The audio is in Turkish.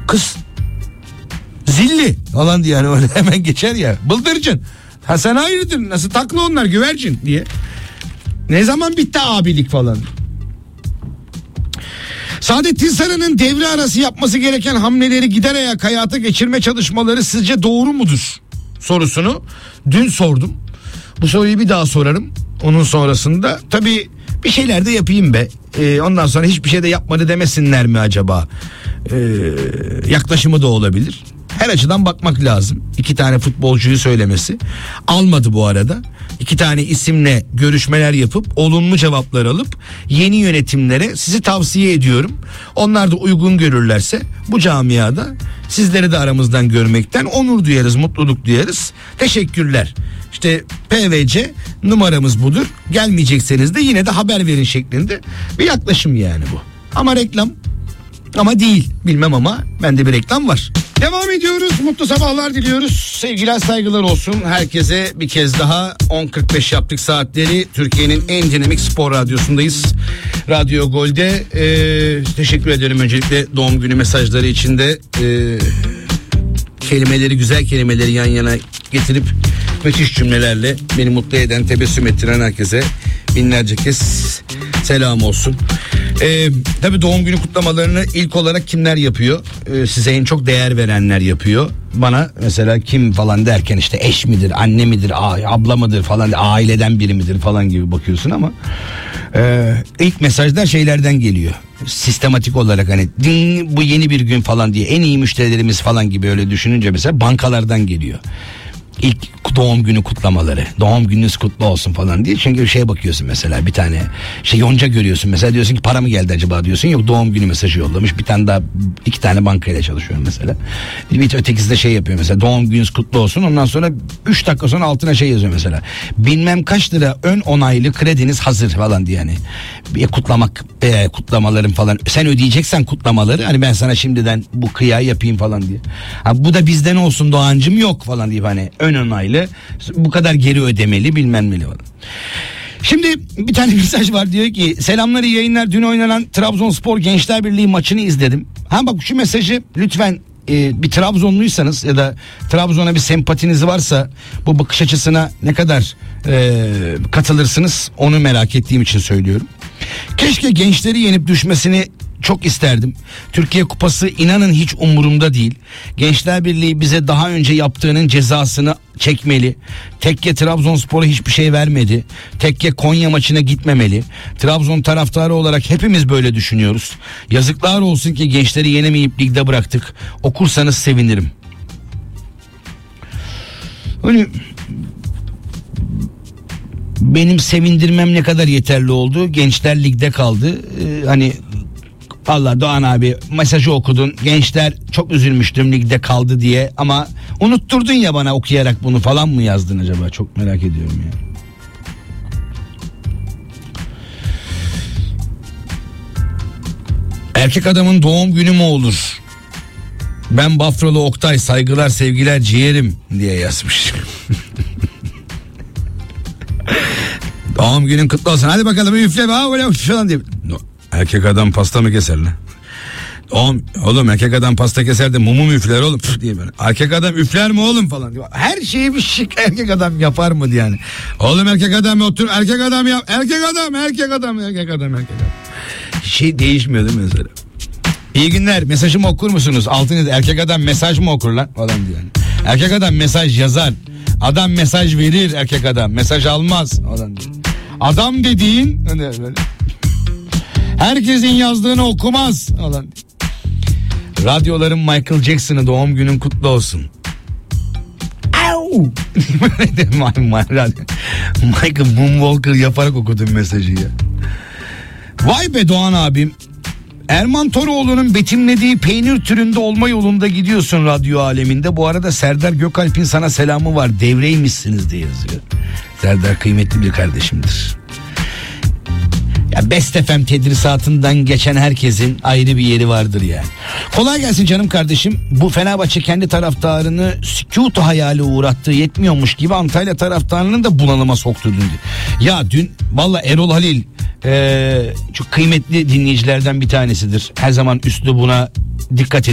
Kız zilli falan diye yani öyle hemen geçer ya. Bıldırcın. Ha sen hayırdır, nasıl taklı onlar güvercin diye. Ne zaman bitti abilik falan. Saadettin Saran'ın devre arası yapması gereken hamleleri gider ayak hayata geçirme çalışmaları sizce doğru mudur sorusunu dün sordum. Bu soruyu bir daha sorarım. Onun sonrasında tabii bir şeyler de yapayım be. Ondan sonra hiçbir şey de yapmadı demesinler mi acaba? Yaklaşımı da olabilir. Her açıdan bakmak lazım. 2 tane futbolcuyu söylemesi. Almadı bu arada. 2 tane isimle görüşmeler yapıp olumlu cevaplar alıp yeni yönetimlere sizi tavsiye ediyorum. Onlar da uygun görürlerse bu camiada sizleri de aramızdan görmekten onur duyarız, mutluluk duyarız. Teşekkürler. İşte PVC numaramız budur. Gelmeyecekseniz de yine de haber verin şeklinde bir yaklaşım yani bu. Ama reklam ama değil, bilmem ama bende bir reklam var. Devam ediyoruz. Mutlu sabahlar diliyoruz. Sevgiler saygılar olsun herkese bir kez daha. 10.45 yaptık saatleri. Türkiye'nin en dinamik spor radyosundayız. Radyo Gol'de. Teşekkür ederim öncelikle doğum günü mesajları için de. Kelimeleri, güzel kelimeleri yan yana getirip müthiş cümlelerle beni mutlu eden, tebessüm ettiren herkese binlerce kez selam olsun. Tabii doğum günü kutlamalarını ilk olarak kimler yapıyor? Size en çok değer verenler yapıyor. Bana mesela kim falan derken işte eş midir, anne midir, abla mıdır falan, aileden biri midir falan gibi bakıyorsun ama ilk mesajlar şeylerden geliyor. Sistematik olarak hani bu yeni bir gün falan diye en iyi müşterilerimiz falan gibi öyle düşününce mesela bankalardan geliyor. İlk doğum günü kutlamaları, doğum gününüz kutlu olsun falan diye. Çünkü bir şeye bakıyorsun mesela, bir tane yonca görüyorsun mesela, diyorsun ki para mı geldi acaba diyorsun, yok doğum günü mesajı yollamış. Bir tane daha, 2 tane bankayla çalışıyorum mesela. Bir ötekisi de yapıyor mesela, doğum gününüz kutlu olsun, ondan sonra 3 dakika sonra altına yazıyor mesela, bilmem kaç lira ön onaylı krediniz hazır falan diye. Yani bir kutlamaların falan, sen ödeyeceksen kutlamaları, hani ben sana şimdiden bu kıyağı yapayım falan diye. Bu da bizden olsun Doğancım yok falan diye, hani ön onaylı, bu kadar geri ödemeli bilmem neli falan. Şimdi bir tane mesaj var, diyor ki selamlar, iyi yayınlar, dün oynanan Trabzonspor Gençler Birliği maçını izledim. Bak şu mesajı lütfen bir Trabzonluysanız ya da Trabzon'a bir sempatiniz varsa bu bakış açısına ne kadar katılırsınız onu merak ettiğim için söylüyorum. Keşke gençleri yenip düşmesini çok isterdim. Türkiye Kupası inanın hiç umurumda değil. Gençler Birliği bize daha önce yaptığının cezasını çekmeli. Tekke Trabzonspor'a hiçbir şey vermedi. Tekke Konya maçına gitmemeli. Trabzon taraftarı olarak hepimiz böyle düşünüyoruz. Yazıklar olsun ki gençleri yenemeyip ligde bıraktık. Okursanız sevinirim. Hani benim sevindirmem ne kadar yeterli oldu. Gençler ligde kaldı. Hani vallahi Doğan abi mesajı okudun, gençler çok üzülmüştüm ligde kaldı diye, ama unutturdun ya bana okuyarak, bunu falan mı yazdın acaba, çok merak ediyorum ya. Erkek adamın doğum günü mü olur? Ben Bafralı Oktay, saygılar sevgiler ciğerim diye yazmış. Doğum günün kutlu olsun, hadi bakalım üfle böyle falan diye. Erkek adam pasta mı keser lan? Oğlum erkek adam pasta keser de mumu mu üfler oğlum diye böyle. Erkek adam üfler mi oğlum falan diyor. Her şeyi bir şık erkek adam yapar mı diye yani. Oğlum erkek adam otur, erkek adam yap. Erkek adam. Değişmiyor değil mi mesela? İyi günler, mesajımı okur musunuz? Altını erkek adam mesaj mı okur lan falan diyor yani. Erkek adam mesaj yazar. Adam mesaj verir, erkek adam mesaj almaz falan diyor. Adam dediğin hani böyle herkesin yazdığını okumaz falan. Radyoların Michael Jackson'ı doğum günün kutlu olsun. Michael Moonwalker yaparak okudum mesajı ya. Vay be Doğan abim. Erman Toroğlu'nun betimlediği peynir türünde olma yolunda gidiyorsun radyo aleminde. Bu arada Serdar Gökalp'in sana selamı var. Devreymişsiniz diye yazıyor. Serdar kıymetli bir kardeşimdir. Ya Best FM tedrisatından geçen herkesin ayrı bir yeri vardır yani. Kolay gelsin canım kardeşim. Bu Fenerbahçe kendi taraftarını sükût hayali uğrattığı yetmiyormuş gibi Antalya taraftarını da bunalıma soktu dün. Ya dün valla Erol Halil çok kıymetli dinleyicilerden bir tanesidir. Her zaman üslubuna dikkat edin.